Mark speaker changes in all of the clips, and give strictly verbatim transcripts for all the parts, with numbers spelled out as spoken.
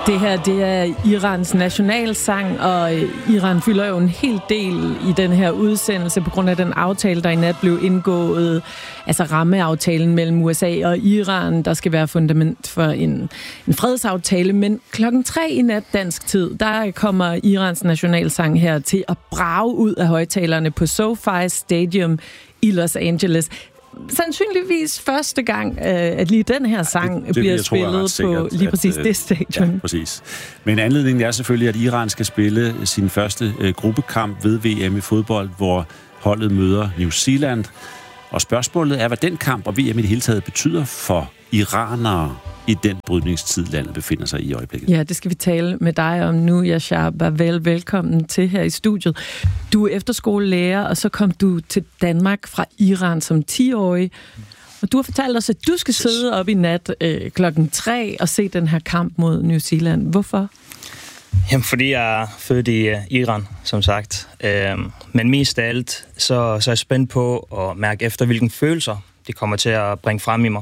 Speaker 1: Det her, det er Irans nationalsang, og Iran fylder jo en hel del i den her udsendelse på grund af den aftale, der i nat blev indgået, altså rammeaftalen mellem U S A og Iran, der skal være fundament for en, en fredsaftale. Men klokken tre i nat dansk tid, der kommer Irans nationalsang her til at brage ud af højtalerne på SoFi Stadium i Los Angeles. Sandsynligvis første gang, at lige den her sang ja, det, det, bliver spillet sikkert, på lige præcis at, det stadion.
Speaker 2: Ja, præcis. Men anledningen er selvfølgelig, at Iran skal spille sin første uh, gruppekamp ved V M i fodbold, hvor holdet møder New Zealand. Og spørgsmålet er, hvad den kamp og V M i det hele taget betyder for iranere i den brydningstid, landet befinder sig i øjeblikket.
Speaker 1: Ja, det skal vi tale med dig om nu, Yashar Bavel. Velkommen til her i studiet. Du er efterskolelærer, og så kom du til Danmark fra Iran som ti-årig. Og du har fortalt os, at du skal sidde op i nat øh, klokken tre og se den her kamp mod New Zealand. Hvorfor?
Speaker 3: Jamen, fordi jeg er født i uh, Iran, som sagt. Uh, men mest af alt, så, så er jeg spændt på at mærke efter, hvilke følelser det kommer til at bringe frem i mig.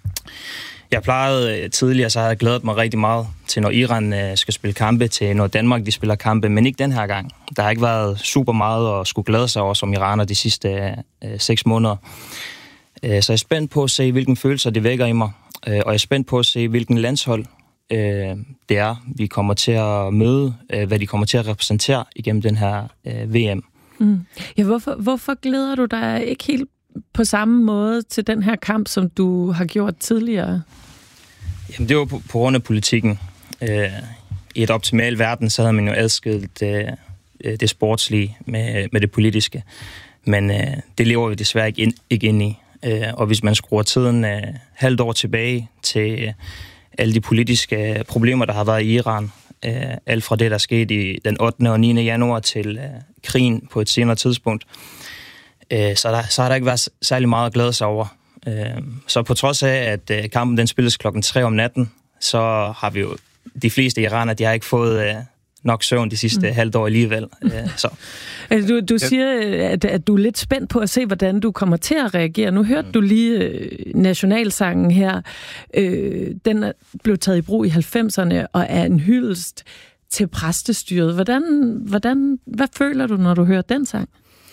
Speaker 3: Jeg plejede tidligere, så har jeg glædet mig rigtig meget til, når Iran øh, skal spille kampe, til når Danmark de spiller kampe, men ikke den her gang. Der har ikke været super meget at skulle glæde sig over som iraner de sidste øh, seks måneder. Øh, så jeg er spændt på at se, hvilken følelser det vækker i mig, øh, og jeg er spændt på at se, hvilken landshold øh, det er, vi kommer til at møde, øh, hvad de kommer til at repræsentere igennem den her øh, V M.
Speaker 1: Mm. Ja, hvorfor, hvorfor glæder du dig ikke helt på samme måde til den her kamp, som du har gjort tidligere?
Speaker 3: Jamen, det var på, på grund af politikken. Øh, I et optimalt verden, så havde man jo adskilt øh, det sportslige med, med det politiske. Men øh, det lever vi desværre ikke ind, ikke ind i. Øh, og hvis man skruer tiden øh, halvt år tilbage til øh, alle de politiske problemer, der har været i Iran, øh, alt fra det, der skete i den ottende og niende januar til øh, krigen på et senere tidspunkt, Så, der, så har der ikke været særlig meget at glæde sig over. Så på trods af, at kampen den spilles klokken tre om natten, så har vi jo de fleste iranere, de har ikke fået nok søvn de sidste mm. halvt år alligevel. Så.
Speaker 1: Du, du siger, at, at du er lidt spændt på at se, hvordan du kommer til at reagere. Nu hørte mm. du lige nationalsangen her. Den blev taget i brug i halvfemserne og er en hyldest til præstestyret. Hvordan, hvordan, hvad føler du, når du hører den sang?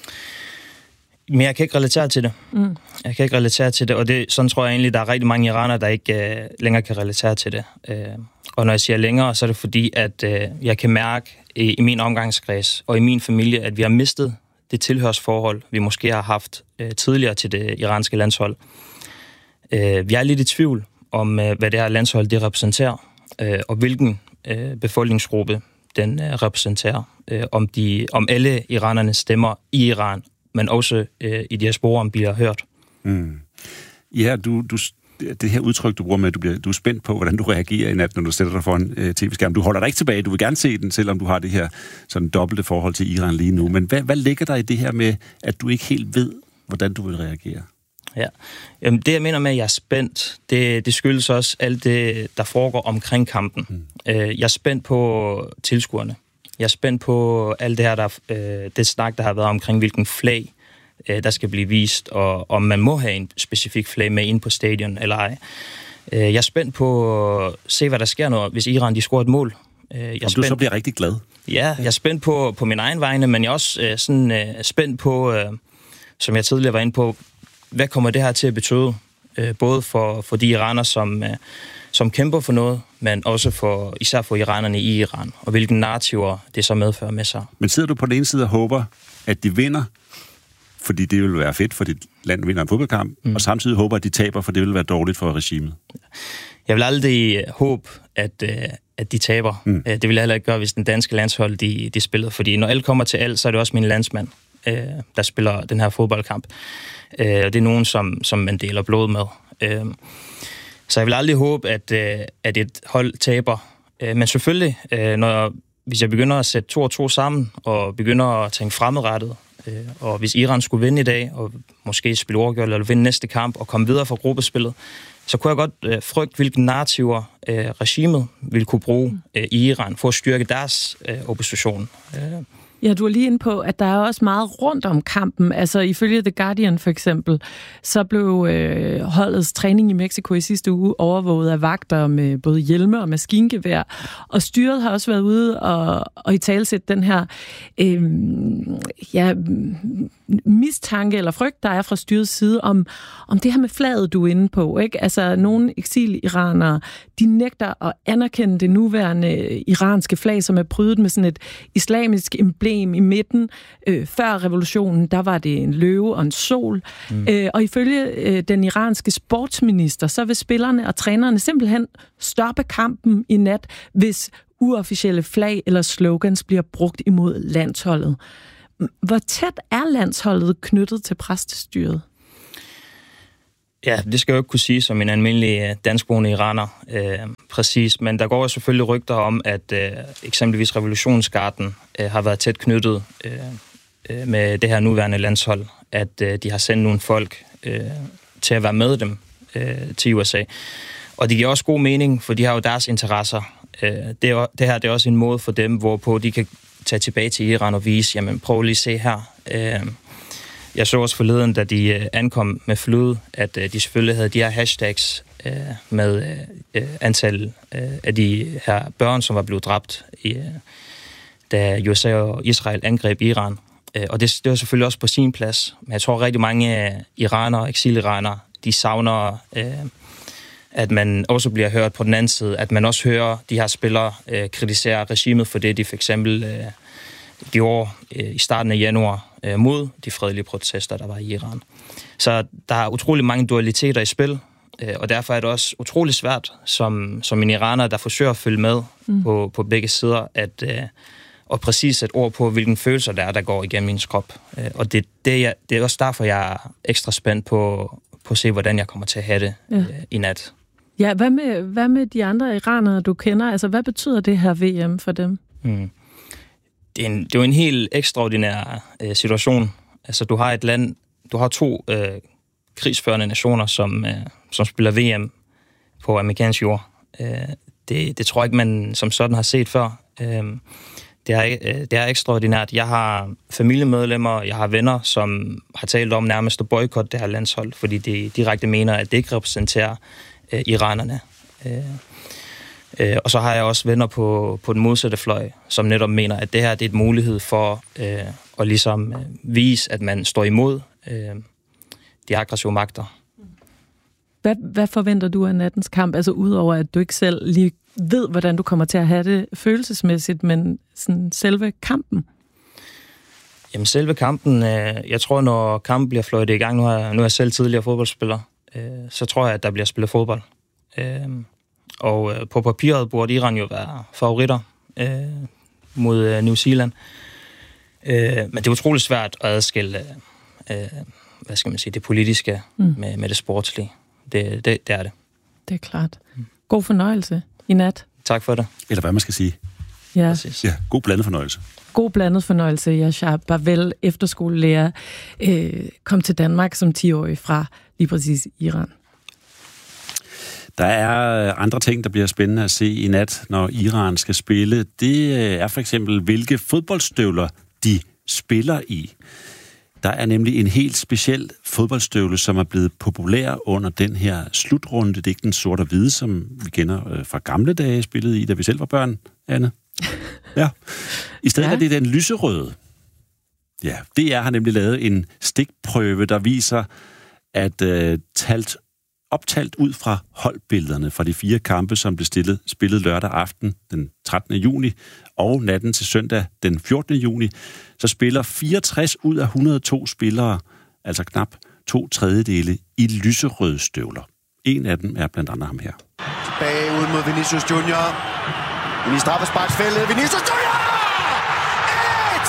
Speaker 3: Men jeg kan ikke relatere til det. Mm. Jeg kan ikke relatere til det, og det, sådan tror jeg egentlig, der er rigtig mange iranere, der ikke uh, længere kan relatere til det. Uh, og når jeg siger længere, så er det fordi, at uh, jeg kan mærke i, i min omgangskreds og i min familie, at vi har mistet det tilhørsforhold, vi måske har haft uh, tidligere til det iranske landshold. Uh, vi er lidt i tvivl om, uh, hvad det her landshold det repræsenterer, uh, og hvilken uh, befolkningsgruppe den uh, repræsenterer. Uh, om, de, om alle iranerne stemmer i Iran, men også øh, i diasporen bliver hørt. Mm.
Speaker 2: Ja, du, du, det her udtryk, du bruger med, at du, bliver, du er spændt på, hvordan du reagerer i nat, når du sætter dig foran øh, tv-skærmen. Du holder dig ikke tilbage, du vil gerne se den, selvom du har det her sådan dobbelte forhold til Iran lige nu. Men hvad, hvad ligger der i det her med, at du ikke helt ved, hvordan du vil reagere?
Speaker 3: Ja, Jamen, det jeg mener med, at jeg er spændt, det, det skyldes også alt det, der foregår omkring kampen. Mm. Øh, jeg er spændt på tilskuerne. Jeg er spændt på alt det her, der, øh, det snak, der har været omkring, hvilken flag, øh, der skal blive vist, og om man må have en specifik flag med ind på stadion eller ej. Øh, jeg er spændt på at se, hvad der sker, når, hvis Iran de scorer et mål. Øh, jeg er
Speaker 2: om
Speaker 3: spændt,
Speaker 2: du så bliver rigtig glad?
Speaker 3: Ja, jeg er spændt på, på min egen vegne, men jeg er også øh, sådan, øh, spændt på, øh, som jeg tidligere var inde på, hvad kommer det her til at betyde? Øh, både for, for de iraner, som... Øh, som kæmper for noget, men også for, især for iranerne i Iran, og hvilke narrativer det så medfører med sig.
Speaker 2: Men sidder du på den ene side og håber, at de vinder, fordi det vil være fedt, for dit land vinder en fodboldkamp, mm. og samtidig håber, at de taber, for det vil være dårligt for regimet?
Speaker 3: Jeg vil aldrig håbe, at, at de taber. Mm. Det vil jeg heller ikke gøre, hvis den danske landshold de, de spiller, fordi når alt kommer til alt, så er det også min landsmand, der spiller den her fodboldkamp. Og det er nogen, som, som man deler blod med. Så jeg vil aldrig håbe, at, at et hold taber. Men selvfølgelig, når, hvis jeg begynder at sætte to og to sammen, og begynder at tænke fremadrettet, og hvis Iran skulle vinde i dag, og måske spille uafgjort eller vinde næste kamp, og komme videre fra gruppespillet, så kunne jeg godt frygte, hvilke narrativer regimet ville kunne bruge i Iran, for at styrke deres opposition.
Speaker 1: Ja, du er lige inde på, at der er også meget rundt om kampen. Altså ifølge The Guardian for eksempel, så blev øh, holdets træning i Mexico i sidste uge overvåget af vagter med både hjelme og maskingevær. Og styret har også været ude og, og i talesæt den her øh, ja, mistanke eller frygt, der er fra styrets side om, om det her med flaget, du er inde på. Ikke? Altså nogle eksil-iranere, de nægter at anerkende det nuværende iranske flag, som er prydet med sådan et islamisk emblem i midten. Øh, før revolutionen, der var det en løve og en sol. Mm. Øh, og ifølge øh, den iranske sportsminister, så vil spillerne og trænerne simpelthen stoppe kampen i nat, hvis uofficielle flag eller slogans bliver brugt imod landsholdet. Hvor tæt er landsholdet knyttet til præstestyret?
Speaker 3: Ja, det skal jeg jo ikke kunne sige som en almindelig danskboende iraner, øh, præcis. Men der går jo selvfølgelig rygter om, at øh, eksempelvis revolutionsgarden øh, har været tæt knyttet øh, øh, med det her nuværende landshold. At øh, de har sendt nogle folk øh, til at være med dem øh, til U S A. Og det giver også god mening, for de har jo deres interesser. Øh, det, er, det her det er også en måde for dem, hvorpå de kan tage tilbage til Iran og vise, jamen prøv lige at se her. Øh, Jeg så også forleden, da de ankom med flyet, at de selvfølgelig havde de her hashtags med antal af de her børn, som var blevet dræbt, da U S A og Israel angreb Iran. Og det, det var selvfølgelig også på sin plads. Men jeg tror rigtig mange iranere, eksiliranere, de savner, at man også bliver hørt på den anden side. At man også hører de her spillere kritisere regimet for det, de for eksempel gjorde i starten af januar mod de fredelige protester, der var i Iran. Så der er utrolig mange dualiteter i spil, og derfor er det også utrolig svært som, som en iraner, der forsøger at følge med mm. på, på begge sider, at, og præcis et ord på, hvilken følelser der er, der går igennem min krop. Og det, det, er, det er også derfor, jeg er ekstra spændt på, på at se, hvordan jeg kommer til at have det ja. i nat.
Speaker 1: Ja, hvad med, hvad med de andre iranere, du kender? Altså, hvad betyder det her V M for dem?
Speaker 3: Mm. Det er, en, det er jo en helt ekstraordinær øh, situation. Altså, du har et land, du har to øh, krigsførende nationer, som, øh, som spiller V M på amerikansk jord. Øh, det, det tror jeg ikke, man som sådan har set før. Øh, det, er, øh, det er ekstraordinært. Jeg har familiemedlemmer, jeg har venner, som har talt om nærmest at boykotte det her landshold, fordi de direkte mener, at det ikke repræsenterer øh, iranerne. Øh, Øh, og så har jeg også venner på, på den modsatte fløj, som netop mener, at det her det er et mulighed for øh, at ligesom øh, vise, at man står imod øh, de aggressive magter.
Speaker 1: Hvad, hvad forventer du af nattens kamp? Altså udover at du ikke selv lige ved, hvordan du kommer til at have det følelsesmæssigt, men sådan selve kampen?
Speaker 3: Jamen selve kampen, øh, jeg tror, når kampen bliver fløjtet i gang, nu er, nu er jeg selv tidligere fodboldspiller, øh, så tror jeg, at der bliver spillet fodbold. Øh, Og øh, på papiret burde Iran jo være favoritter øh, mod øh, New Zealand. Øh, men det er utroligt svært at adskille øh, hvad skal man sige, det politiske mm. med, med det sportslige. Det, det, det er det.
Speaker 1: Det er klart. God fornøjelse i nat.
Speaker 3: Tak for det.
Speaker 2: Eller hvad man skal sige.
Speaker 1: Ja.
Speaker 2: Ja, god blandet fornøjelse.
Speaker 1: God blandet fornøjelse. Yashar Bavel, efterskolelærer, øh, kom til Danmark som ti-årig fra lige præcis Iran.
Speaker 2: Der er andre ting, der bliver spændende at se i nat, når Iran skal spille. Det er for eksempel, hvilke fodboldstøvler de spiller i. Der er nemlig en helt speciel fodboldstøvle, som er blevet populær under den her slutrunde. Det er ikke den sorte og hvide, som vi kender fra gamle dage, spillede i, da vi selv var børn, Anne. Ja. I stedet ja. er det den lyserøde. Ja, D R har nemlig lavet en stikprøve, der viser, at uh, talt optalt ud fra holdbillederne fra de fire kampe, som blev stillet, spillet lørdag aften den trettende juni og natten til søndag den fjortende juni, så spiller fireogtres ud af et hundrede og to spillere, altså knap to tredjedele, i lyserøde støvler. En af dem er blandt andet ham her.
Speaker 4: Tilbage ud mod Vinicius Junior. Ind i straffesparksfeltet. Vinicius Junior! et!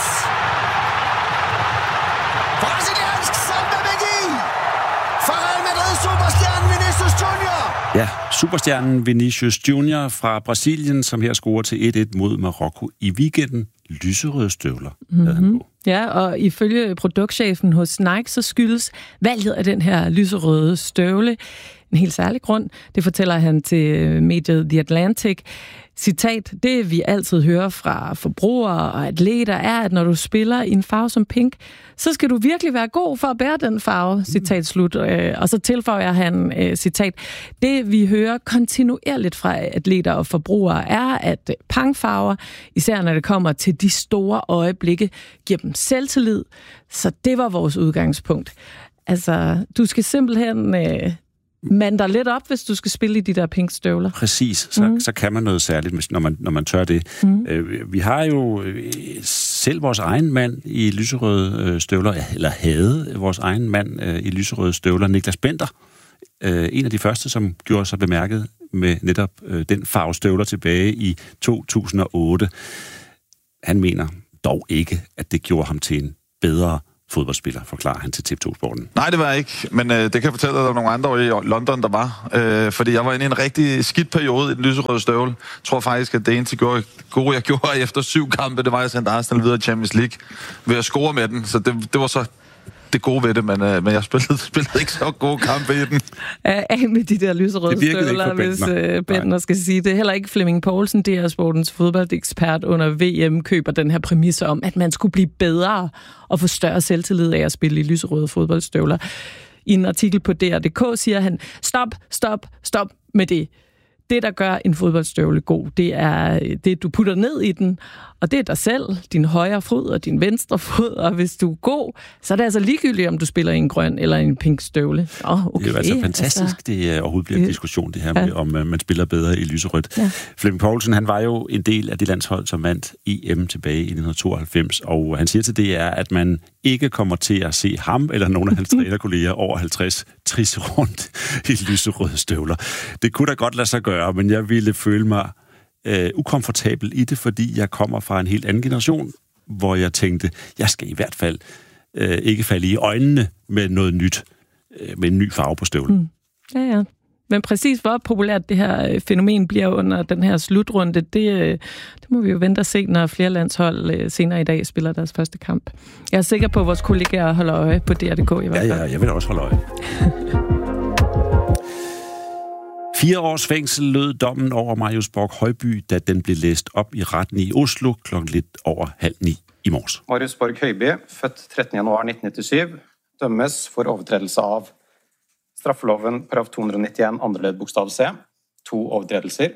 Speaker 4: Brasiliansk samba magi! For Real Madrid superstjernen Vinicius Junior!
Speaker 2: Ja, superstjernen Vinicius Junior fra Brasilien, som her scorer til et et mod Marokko i weekenden. Lyserøde støvler mm-hmm. havde han på.
Speaker 1: Ja, og ifølge produktchefen hos Nike, så skyldes valget af den her lyserøde støvle en helt særlig grund. Det fortæller han til mediet The Atlantic. Citat, det vi altid hører fra forbrugere og atleter er, at når du spiller i en farve som pink, så skal du virkelig være god for at bære den farve, citat slut. Og så tilføjer han, citat, det vi hører kontinuerligt fra atleter og forbrugere er, at pangfarver, især når det kommer til de store øjeblikke, giver dem selvtillid. Så det var vores udgangspunkt. Altså, du skal simpelthen øh, mande dig lidt op, hvis du skal spille i de der pink støvler.
Speaker 2: Præcis, så, mm. så kan man noget særligt, når man, når man tør det. Mm. Øh, vi har jo øh, selv vores egen mand i lyserøde øh, støvler, eller havde vores egen mand øh, i lyserøde støvler, Niklas Bender. Øh, en af de første, som gjorde sig bemærket med netop øh, den farve støvler tilbage i to tusind og otte. Han mener dog ikke, at det gjorde ham til en bedre fodboldspiller, forklarer han til T V to Sporten.
Speaker 5: Nej, det var jeg ikke, men øh, det kan jeg fortælle dig, at der var nogle andre år i London, der var. Øh, fordi jeg var inde i en rigtig skidt periode i den lyserøde støvle. Jeg tror faktisk, at det eneste gode, jeg gjorde efter syv kampe, det var, at jeg sendte Arsenal videre i Champions League ved at score med den. Så det, det var så det gode ved det, men, øh, men jeg spillede, spillede ikke så gode kampe i den.
Speaker 1: Af med de der lyserøde støvler, hvis øh, Bender skal sige det. Heller ikke Flemming Poulsen, D R Sportens fodboldekspert under V M, køber den her præmis om, at man skulle blive bedre og få større selvtillid af at spille i lyserøde fodboldstøvler. I en artikel på D R punktum D K siger han, stop, stop, stop med det. Det, der gør en fodboldstøvle god, det er det, du putter ned i den, og det er dig selv, din højre fod og din venstre fod, og hvis du er god, så er det altså ligegyldigt, om du spiller i en grøn eller en pink støvle. Oh, okay,
Speaker 2: det er jo altså fantastisk, altså, det overhovedet bliver en diskussion, det her med, ja. om uh, man spiller bedre i lyserødt. Ja. Flemming Poulsen, han var jo en del af det landshold, som vandt E M tilbage i nitten tooghalvfems, og han siger til det er, at man ikke kommer til at se ham eller nogen af hans trænerkolleger over halvtreds trisse rundt i lyserøde støvler. Det kunne da godt lade sig gøre, men jeg ville føle mig øh, ukomfortabel i det, fordi jeg kommer fra en helt anden generation, hvor jeg tænkte, jeg skal i hvert fald øh, ikke falde i øjnene med noget nyt, øh, med en ny farve på støvlen. Mm.
Speaker 1: Ja, ja. Men præcis hvor populært det her fænomen bliver under den her slutrunde, det, det må vi jo vente at se, når flere landshold senere i dag spiller deres første kamp. Jeg er sikker på, at vores kollegaer holder øje på D R punktum D K i hvert fald.
Speaker 2: Ja, ja, jeg vil også holde øje. Fire års fængsel lød dommen over Marius Borg-Højby, da den blev læst op i retten i Oslo klokken lidt over halv ni i morges.
Speaker 6: Marius Borg-Højby, født trettende januar nitten nittisju, dømmes for overtrædelse af straffeloven paragraf to hundrede og nittien andre led bokstav C, to overtrædelser.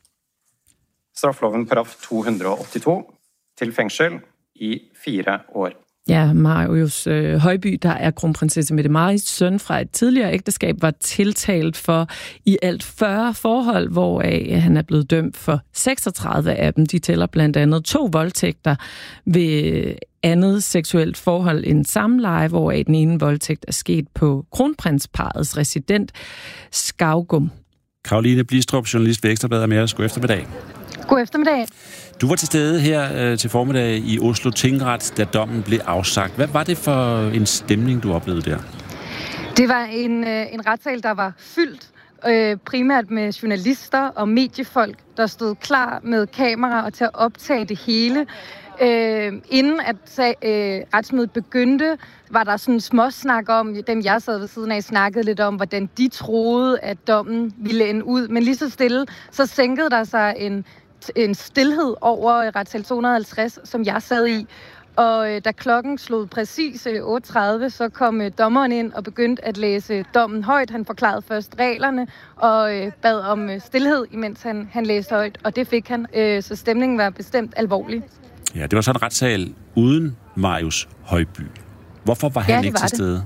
Speaker 6: Straffeloven paragraf to hundrede og otteogtyve til fængsel i fire år.
Speaker 1: Ja, Marius øh, Højby, der er kronprinsesse Mette-Maris søn fra et tidligere ægteskab, var tiltalt for i alt fyrre forhold, hvoraf han er blevet dømt for seksogtredive af dem. De tæller blandt andet to voldtægter ved andet seksuelt forhold end samleje, hvoraf den ene voldtægt er sket på kronprinsparrets resident Skaugum.
Speaker 2: Karoline Blistrup, journalist ved Ekstra Bladet, er med os. God eftermiddag.
Speaker 7: God eftermiddag.
Speaker 2: Du var til stede her øh, til formiddag i Oslo Tingret, da dommen blev afsagt. Hvad var det for en stemning, du oplevede der?
Speaker 7: Det var en, øh, en retssal, der var fyldt, øh, primært med journalister og mediefolk, der stod klar med kamera og til at optage det hele. Øh, inden at øh, retsmødet begyndte, var der sådan en småsnak om, dem jeg sad ved siden af, snakkede lidt om, hvordan de troede, at dommen ville ende ud. Men lige så stille, så sænkede der sig en en stilhed over retssal to hundrede og halvtreds, som jeg sad i. Og øh, da klokken slog præcis øh, otte tredive, så kom øh, dommeren ind og begyndte at læse dommen højt. Han forklarede først reglerne og øh, bad om øh, stilhed, imens han, han læste højt. Og det fik han, øh, så stemningen var bestemt alvorlig.
Speaker 2: Ja, det var så en retssal uden Marius Højby. Hvorfor var han ja, ikke til stede?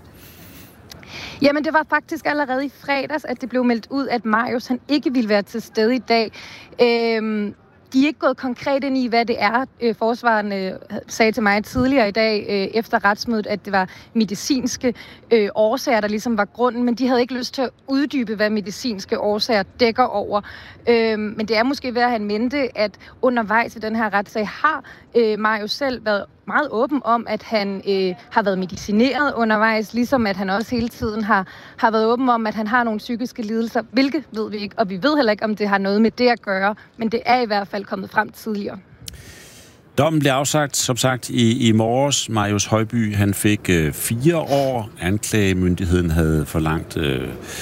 Speaker 7: Jamen, det var faktisk allerede i fredags, at det blev meldt ud, at Marius han ikke ville være til stede i dag. Øhm, de er ikke gået konkret ind i, hvad det er. Øh, forsvaren øh, sagde til mig tidligere i dag, øh, efter retsmødet, at det var medicinske øh, årsager, der ligesom var grunden, men de havde ikke lyst til at uddybe, hvad medicinske årsager dækker over. Øh, men det er måske ved at have en mente, at undervejs i den her retssag har øh, Marius selv været meget åben om, at han øh, har været medicineret undervejs, ligesom at han også hele tiden har, har været åben om, at han har nogle psykiske lidelser, hvilket ved vi ikke, og vi ved heller ikke, om det har noget med det at gøre, men det er i hvert fald kommet frem tidligere.
Speaker 2: Dommen blev afsagt, som sagt, i, i morges. Marius Højby, han fik øh, fire år. Anklagemyndigheden havde forlangt øh,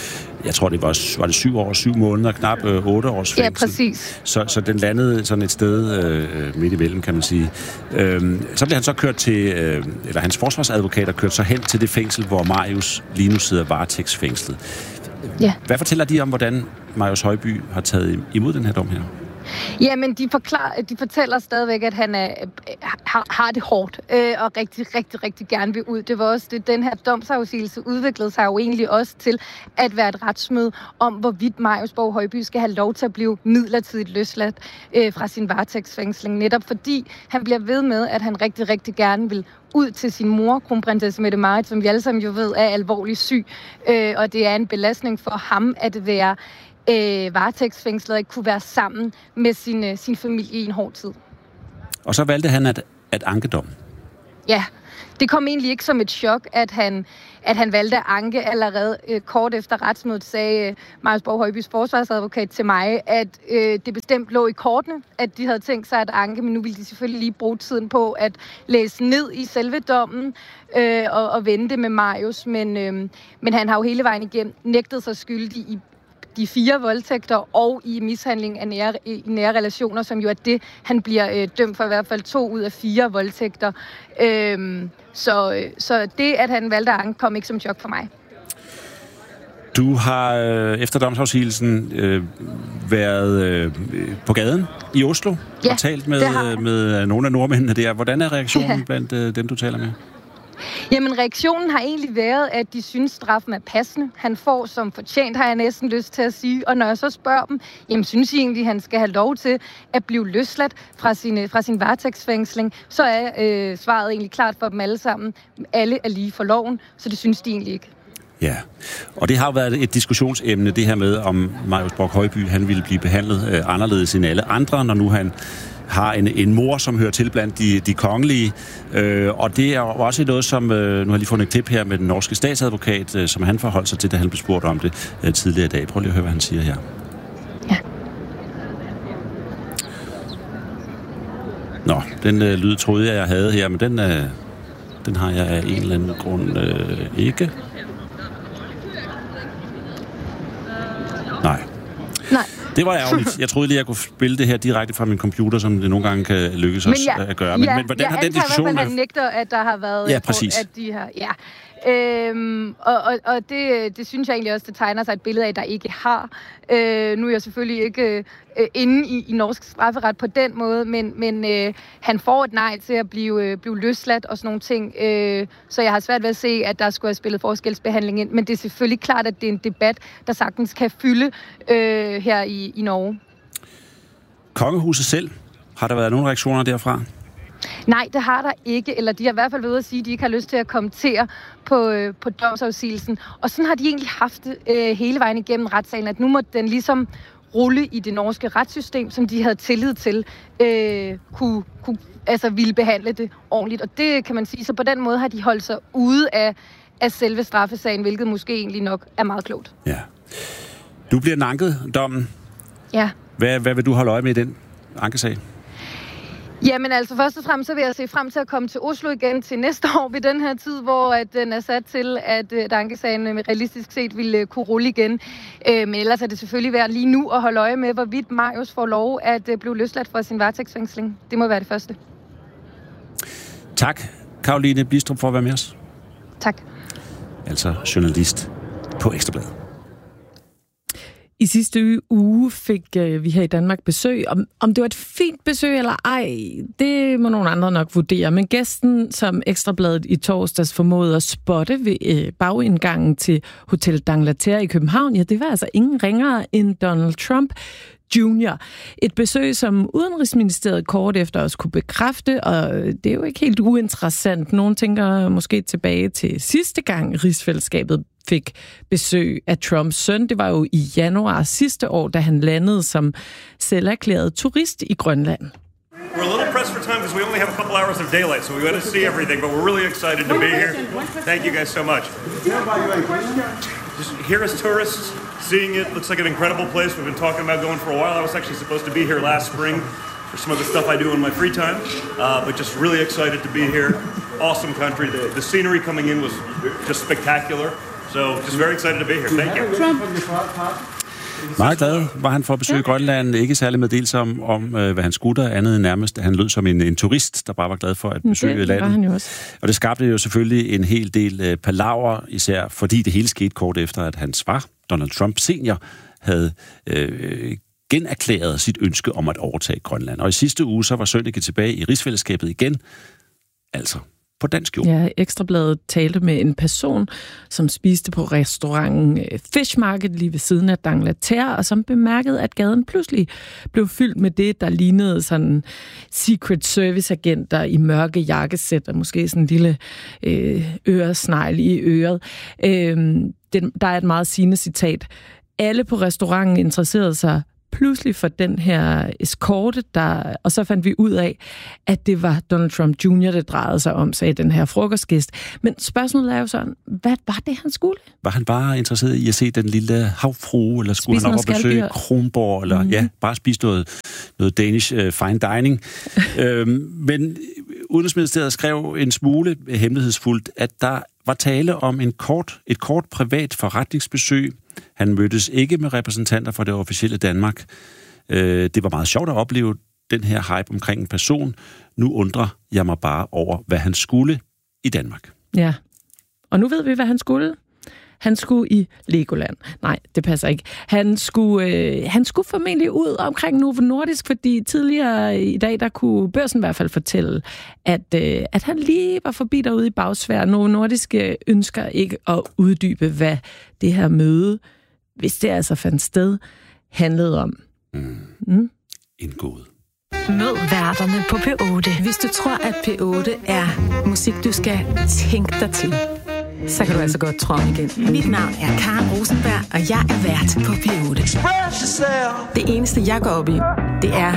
Speaker 2: jeg tror, det var, var det syv år, syv måneder, knap øh, otte års fængsel.
Speaker 7: Ja, præcis.
Speaker 2: Så, så den landede sådan et sted øh, midt imellem, kan man sige. Øh, så blev han så kørt til, øh, eller hans forsvarsadvokater kørte så hen til det fængsel, hvor Marius lige nu sidder varetægtsfængslet.
Speaker 7: Ja.
Speaker 2: Hvad fortæller de om, hvordan Marius Højby har taget imod den her dom her?
Speaker 7: Jamen, de, forklarer, de fortæller stadigvæk, at han er, har, har det hårdt, øh, og rigtig, rigtig, rigtig gerne vil ud. Det var også det, den her domsafsigelse udviklede sig jo egentlig også til at være et retsmøde om, hvorvidt Marius Borg Højby skal have lov til at blive midlertidigt løsladt øh, fra sin varetægtsfængsling. Netop fordi han bliver ved med, at han rigtig, rigtig gerne vil ud til sin mor, kronprinsesse Mette-Marit, som vi alle sammen jo ved er alvorligt syg, øh, og det er en belastning for ham at være Øh, varetægtsfængslet og ikke kunne være sammen med sin, øh, sin familie i en hård tid.
Speaker 2: Og så valgte han at, at anke dommen.
Speaker 7: Ja, det kom egentlig ikke som et chok, at han, at han valgte at anke allerede øh, kort efter retsmødet, sagde øh, Marius Borg Højbys forsvarsadvokat til mig, at øh, det bestemt lå i kortene, at de havde tænkt sig at anke, men nu ville de selvfølgelig lige bruge tiden på at læse ned i selve dommen øh, og, og vente med Marius, men, øh, men han har jo hele vejen igennem nægtet sig skyldig i de fire voldtægter og i mishandling af nære, i nære relationer, som jo er det, han bliver øh, dømt for, i hvert fald to ud af fire voldtægter. Øhm, så, så det, at han valgte at anke, kom ikke som chok for mig.
Speaker 2: Du har øh, efter domsafsigelsen øh, været øh, på gaden i Oslo
Speaker 7: ja,
Speaker 2: og talt med, med nogle af nordmændene der. Hvordan er reaktionen ja. blandt øh, dem, du taler med?
Speaker 7: Jamen, reaktionen har egentlig været, at de synes, straffen er passende. Han får som fortjent, har jeg næsten lyst til at sige. Og når jeg så spørger dem, jamen, synes I egentlig, at han skal have lov til at blive løsladt fra sin, fra sin varetægtsfængsling, så er øh, svaret egentlig klart for dem alle sammen. Alle er lige for loven, så det synes de egentlig ikke.
Speaker 2: Ja, og det har jo været et diskussionsemne, det her med, om Marius Borg Højby, han ville blive behandlet øh, anderledes end alle andre, når nu han har en, en mor, som hører til blandt de, de kongelige. Øh, og det er også noget, som... Øh, nu har jeg lige fundet et klip her med den norske statsadvokat, øh, som han forholdt sig til, da han blev spurgt om det øh, tidligere i dag. Prøv lige at høre, hvad han siger her.
Speaker 7: Ja.
Speaker 2: Nå, den øh, lyd troede jeg, jeg havde her, men den, øh, den har jeg af en eller anden grund øh, ikke. Nej.
Speaker 7: Nej.
Speaker 2: Det var ærgerligt. Jeg troede lige, jeg kunne spille det her direkte fra min computer, som det nogle gange kan lykkes os
Speaker 7: ja,
Speaker 2: at gøre. Men,
Speaker 7: ja,
Speaker 2: men hvordan har den diskussion...
Speaker 7: Jeg antager i hvert fald, han nægter, at der har været...
Speaker 2: Ja, præcis.
Speaker 7: At de har, ja. Øhm, og og, og det, det synes jeg egentlig også, det tegner sig et billede af, der ikke har. Øh, nu er jeg selvfølgelig ikke øh, inde i, i norsk strafferet på den måde, men, men øh, han får et nej til at blive, øh, blive løsladt og sådan nogle ting. Øh, så jeg har svært ved at se, at der skulle have spillet forskelsbehandling ind. Men det er selvfølgelig klart, at det er en debat, der sagtens kan fylde øh, her i, i Norge.
Speaker 2: Kongehuset selv, har der været nogle reaktioner derfra?
Speaker 7: Nej, det har der ikke, eller de har i hvert fald ved at sige, at de ikke har lyst til at kommentere på, øh, på domsafsigelsen. Og sådan har de egentlig haft det øh, hele vejen igennem retssagen, at nu må den ligesom rulle i det norske retssystem, som de havde tillid til, øh, kunne, kunne altså ville behandle det ordentligt. Og det kan man sige, så på den måde har de holdt sig ude af, af selve straffesagen, hvilket måske egentlig nok er meget klogt.
Speaker 2: Ja. Du bliver nanket, dommen.
Speaker 7: Ja.
Speaker 2: Hvad, hvad vil du holde øje med i den ankesag?
Speaker 7: Jamen altså, først og fremmest så vil jeg se frem til at komme til Oslo igen til næste år ved den her tid, hvor at den er sat til, at, at ankesagen realistisk set ville kunne rulle igen. Øh, men ellers er det selvfølgelig værd lige nu at holde øje med, hvorvidt Marius får lov at blive løsladt fra sin varetægtsfængsling. Det må være det første.
Speaker 2: Tak, Caroline Blistrup, for at være med os.
Speaker 7: Tak.
Speaker 2: Altså journalist på Ekstra Bladet.
Speaker 1: I sidste uge fik øh, vi her i Danmark besøg. Om, om det var et fint besøg eller ej, det må nogle andre nok vurdere. Men gæsten, som Ekstrabladet i torsdags formåede at spotte ved øh, bagindgangen til Hotel d'Angleterre i København, ja, det var altså ingen ringere end Donald Trump junior Et besøg, som Udenrigsministeriet kort efter os kunne bekræfte, og det er jo ikke helt uinteressant. Nogle tænker måske tilbage til sidste gang rigsfællesskabet fik besøg af Trumps søn. Det var jo i januar sidste år, da han landede som selverklæret turist i Grønland.
Speaker 8: We're a little pressed for time because we only have a couple hours of daylight, so we got to see everything, but we're really excited to be here. Thank you guys so much. Just here as tourists, seeing it looks like an incredible place. We've been talking about going for a while. I was actually supposed to be here last spring for some of the stuff I do in my free time, uh, but just really excited to be here. Awesome country. The, the scenery coming in was just spectacular. So just very excited to be here. Thank you. Trump.
Speaker 2: Meget glad var han for at besøge ja. Grønland. Ikke særlig meddelsom om, hvad han skulle der, andet end nærmest, han lød som en, en turist, der bare var glad for at besøge det landet. Han jo også. Og det skabte jo selvfølgelig en hel del uh, palaver, især fordi det hele skete kort efter, at hans far, Donald Trump senior, havde øh, generklæret sit ønske om at overtage Grønland. Og i sidste uge, så var Sønneke tilbage i rigsfællesskabet igen, altså på dansk jord.
Speaker 1: Ja, Ekstrabladet talte med en person, som spiste på restauranten Fish Market lige ved siden af D'Angleterre, og som bemærkede, at gaden pludselig blev fyldt med det, der lignede sådan Secret Service-agenter i mørke jakkesæt, og måske sådan en lille øh, øresnegl i øret. Øh, den, der er et meget sigende citat. Alle på restauranten interesserede sig pludselig for den her eskorte, der, og så fandt vi ud af, at det var Donald Trump junior, det drejede sig om, sagde den her frokostgæst. Men spørgsmålet er jo sådan, hvad var det, han skulle?
Speaker 2: Var han bare interesseret i at se den lille havfrue, eller skulle spise han op og besøge Kronborg, eller mm. ja, bare spise noget, noget Danish uh, fine dining? øhm, men Udenrigsministeriet skrev en smule hemmelighedsfuldt, at der var tale om en kort, et kort privat forretningsbesøg. Han mødtes ikke med repræsentanter for det officielle Danmark. Det var meget sjovt at opleve den her hype omkring en person. Nu undrer jeg mig bare over, hvad han skulle i Danmark.
Speaker 1: Ja, og nu ved vi, hvad han skulle. Han skulle i Legoland. Nej, det passer ikke. Han skulle, øh, han skulle formentlig ud omkring Novo Nordisk, fordi tidligere i dag, der kunne Børsen i hvert fald fortælle, at, øh, at han lige var forbi derude i bagsfæren. Novo Nordisk ønsker ikke at uddybe, hvad det her møde, hvis det altså fandt sted, handlede om.
Speaker 2: Mm.
Speaker 1: Mm.
Speaker 2: Indgået.
Speaker 9: Mød værterne på P otte. Hvis du tror, at P otte er musik, du skal tænke dig til, så kan du altså godt tro igen. Mit navn er Karen Rosenberg, og jeg er vært på P otte. Det eneste, jeg går op i, det er